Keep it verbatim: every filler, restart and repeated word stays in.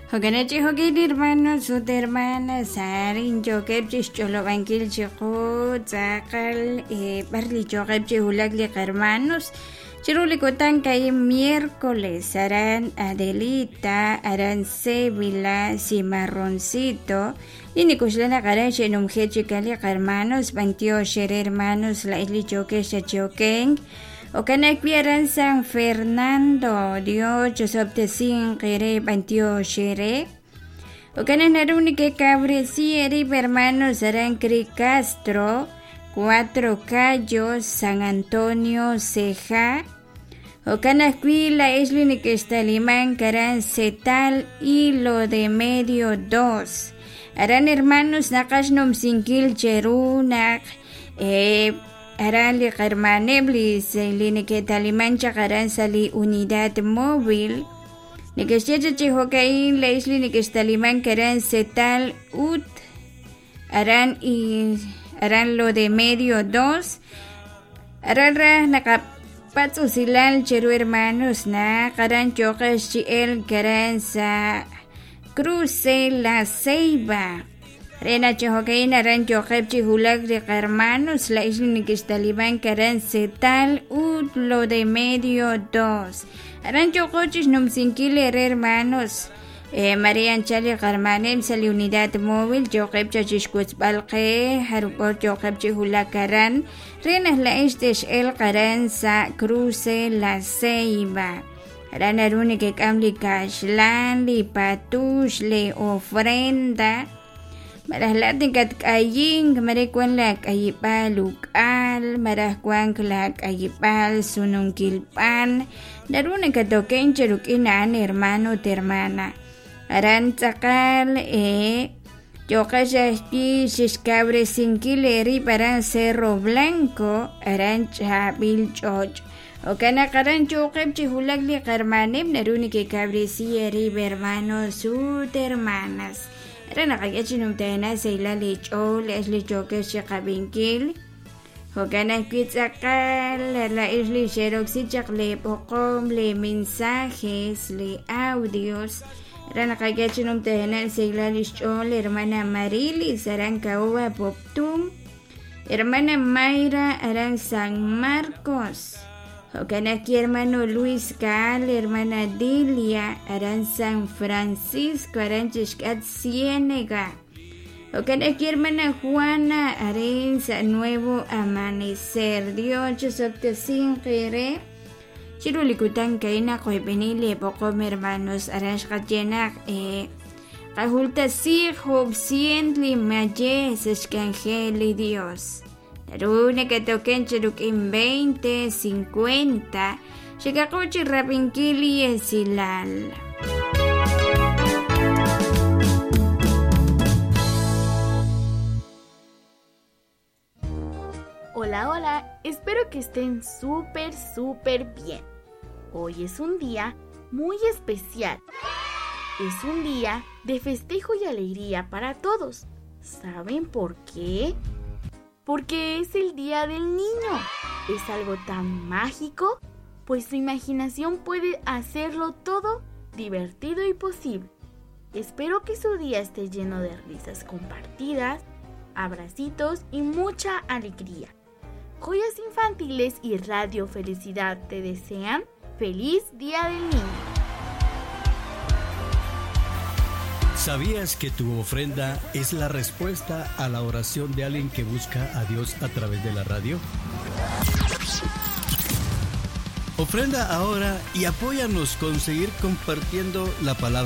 Hoganachi hogin hermanos, sut hermanas, sarin jokepchis cholobankil chico, tzakal, barli jokepchi hulagli hermanos. Chirulikotan kay miércoles harán Adelita, harán Sevilla, Cimarroncito, y Nicoslana Garache numjechi kali hermanos, vantio shere hermanos, la isli choque chachoken. O kanak vieran San Fernando, Dios chosoptesin kere vantio shere. O kanak naruni que cabresieri hermanos harán Cri Castro, Cuatro Cayos, San Antonio, Ceja. O canasqui la isla ni que está limán, carán Cetal, Hilo de Medio dos. Harán hermanos nakasnom sinkil cherunak, eh, harán li hermaneblis, li ni que talimán chacarán sali unidad móvil. Ni que checha chihocaín la isla ni que está limán, carán Cetal, Ut, harán y harán lo de Medio dos. Harán nakap Patso silal cheru hermanos na karan chokas chiel karan sa Cruce La Ceiba. Rena chokain aran chokap chihulag de hermanos la isla ni Quistaliban karan Cetal Utlo de Medio dos. Aran chocochis num sinkile hermanos. Eh, Marian Chali Carmanem sali unidad móvil chokep chachishkuts balque harupor chokep chihula karan renas la estes el karan sa Cruce La Ceiba. Aran aruni que camli kashlan li patush le ofrenda marah latin kat kaying marekwan lak ayipal ukal marah kwan lak ayipal sunung kilpan daruni katoken cheruk inan hermano termana. Aran tzakal e yokashashpi shishkabre sinkileri para Cerro Blanco aran chabil choch o kana karan chokep chihulagli karmanem naruni que cabresieri hermano sut hermanas aran akayachinum tena seila licho lesli choke shikabinkil o kana tzakal la isli xeroxi chakle pokom le mensajes le audios. Rana kagachinum tehenan seglalis chol, hermana Marilis, aran Caoba Poptum, hermana Mayra, aran San Marcos, Okanaki hermano Luis Cal, hermana Dilia, aran San Francisco, aran Chishkat Ciénega, Okanaki hermana Juana, aran San Nuevo Amanecer, Dios chosoptesin kere. Chirulikutan kaina koipenile pokom hermanos arash katyenak eh kahulta si hob sientli maye seskangeli Dios. Narune que toquen chirukin veinte, cincuenta, shikakochi rapinkili esilal. Hola, hola, espero que estén súper, súper bien. Hoy es un día muy especial. Es un día de festejo y alegría para todos. ¿Saben por qué? Porque es el Día del Niño. Es algo tan mágico, pues su imaginación puede hacerlo todo divertido y posible. Espero que su día esté lleno de risas compartidas, abracitos y mucha alegría. Joyas Infantiles y Radio Felicidad te desean ¡Feliz Día del Niño! ¿Sabías que tu ofrenda es la respuesta a la oración de alguien que busca a Dios a través de la radio? Ofrenda ahora y apóyanos con seguir compartiendo la palabra